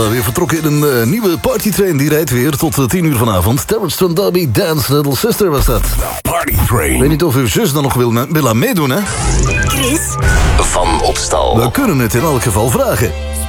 Weer vertrokken in een nieuwe partytrain. Die rijdt weer tot 10 uur vanavond. Terrence Trent D'Arby, Dance Little Sister was dat. Partytrain. Ik weet niet of uw zus dan nog wil aan meedoen, hè? Chris Van Opstal. We kunnen het in elk geval vragen.